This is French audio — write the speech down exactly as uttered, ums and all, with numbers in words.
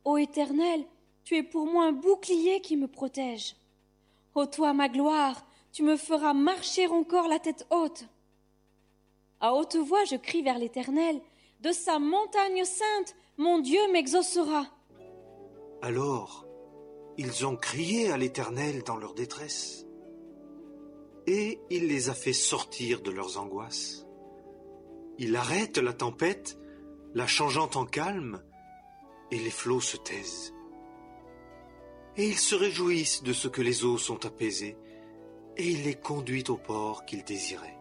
Ô Éternel, tu es pour moi un bouclier qui me protège. Ô toi, ma gloire, tu me feras marcher encore la tête haute. À haute voix, je crie vers l'Éternel. De sa montagne sainte, mon Dieu m'exaucera. Alors, ils ont crié à l'Éternel dans leur détresse, et il les a fait sortir de leurs angoisses. Il arrête la tempête, la changeant en calme, et les flots se taisent. Et ils se réjouissent de ce que les eaux sont apaisées, et il les conduit au port qu'ils désiraient.